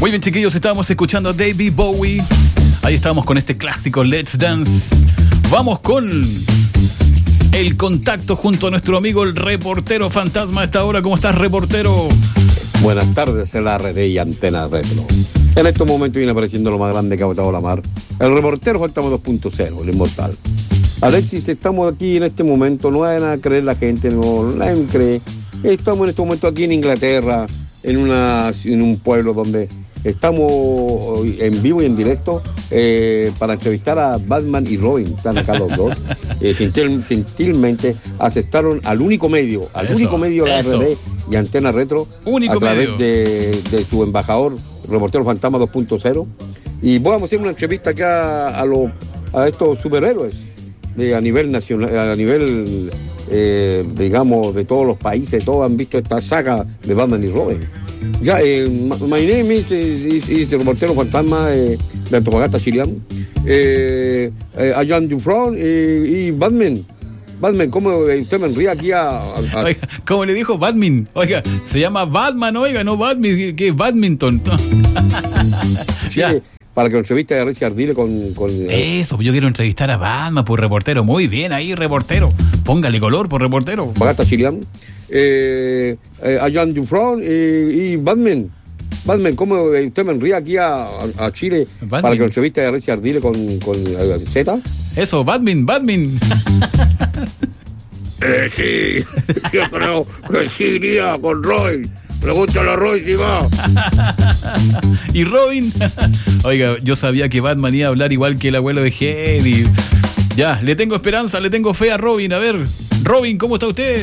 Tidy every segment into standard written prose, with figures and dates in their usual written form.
Muy bien, chiquillos, estábamos escuchando a David Bowie. Ahí estábamos con este clásico Let's Dance. Vamos con el contacto junto a nuestro amigo el reportero fantasma a esta hora. ¿Cómo estás, reportero? Buenas tardes, en la RD y Antena Retro. En estos momentos viene apareciendo lo más grande que ha botado la mar. El reportero Fantasma 2.0, el inmortal. Alexis, estamos aquí en este momento, no vayan a creer la gente, no nadie me cree. Estamos en este momento aquí en Inglaterra, en un pueblo donde estamos en vivo y en directo para entrevistar a Batman y Robin. Están acá los dos. Gentilmente aceptaron al único medio de la RD y Antena Retro, a través de su embajador, reportero Fantasma 2.0. Y vamos a hacer una entrevista acá a estos superhéroes a nivel nacional, a nivel digamos de todos los países. Todos han visto esta saga de Batman y Robin. Ya, my name is the reportero fantasma de Antofagasta, Chilián. Allan Dufron y Batman. Batman, ¿cómo usted me ríe aquí Oiga, ¿cómo le dijo Batman? Oiga, se llama Batman, oiga, no Batman, que es badminton. Sí, para que lo entreviste a Richard Dile con eso, yo quiero entrevistar a Batman, por reportero. Muy bien ahí, reportero. Póngale color, por reportero. Antofagasta, Chilián. Allan Dufron y Batman. Batman, ¿cómo usted me ríe aquí a Chile? Batman. Para que lo entreviste a Richard Dile con Z? Eso, Batman. Sí, yo creo que sí iría con Roy. Pregúntale a Roy si va. ¿Y Robin? Oiga, yo sabía que Batman iba a hablar igual que el abuelo de Henry. Ya, le tengo esperanza, le tengo fe a Robin. A ver, Robin, ¿cómo está usted?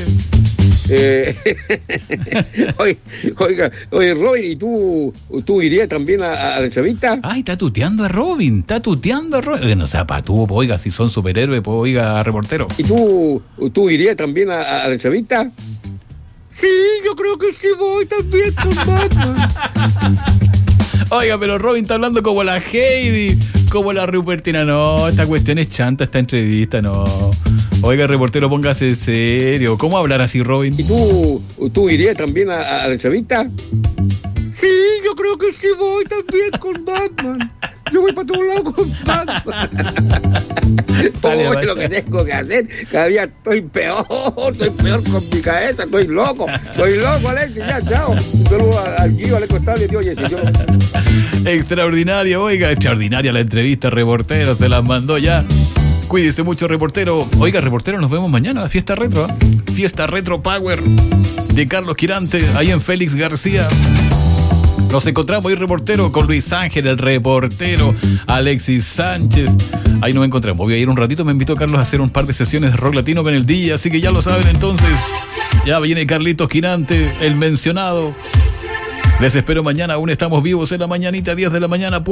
Oiga, Robin, ¿y tú irías también a la entrevista? Ay, está tuteando a Robin. Oiga, no sea patúo, oiga, si son superhéroes, oiga, reportero. ¿Y tú irías también a la entrevista? Sí, yo creo que sí voy también con Batman. Oiga, pero Robin está hablando como la Heidi, como la Rupertina. No, esta cuestión es chanta, esta entrevista, no. Oiga, reportero, póngase serio. ¿Cómo hablar así, Robin? ¿Y tú irías también a la entrevista? Sí, yo creo que sí voy también con Batman. Yo voy para todos lados con Batman. Lo que tengo que hacer. Cada día estoy peor con mi cabeza. Estoy loco, Alexis. Ya, chao. Un saludo al Gio, al Costable, tío Jessy. Extraordinaria, oiga, extraordinaria la entrevista, reportero. Se las mandó ya. Cuídese mucho, reportero. Oiga, reportero, nos vemos mañana a la Fiesta Retro. Fiesta Retro Power de Carlos Quirante, ahí en Félix García. Nos encontramos ahí, reportero, con Luis Ángel, el reportero, Alexis Sánchez. Ahí nos encontramos. Voy a ir un ratito, me invitó Carlos a hacer un par de sesiones de rock latino con el día, así que ya lo saben entonces. Ya viene Carlitos Quirante, el mencionado. Les espero mañana, aún estamos vivos en la mañanita, 10 de la mañana.